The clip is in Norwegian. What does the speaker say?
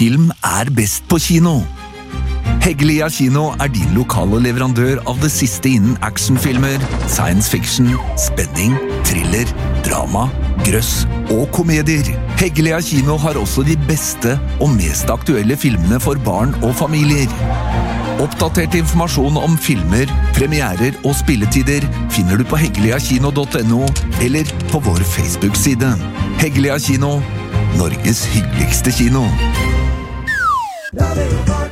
Film best på kino. Heggelia Kino din lokale leverandør av det siste innen actionfilmer, science fiction, spenning, thriller, drama, grøss og komedier. Heggelia Kino har også de beste og mest aktuelle filmene for barn og familier. Oppdatert informasjon om filmer, premierer og spilletider finner du på heggeliakino.no eller på vår Facebook-side. Heggelia Kino, Norges hyggeligste kino.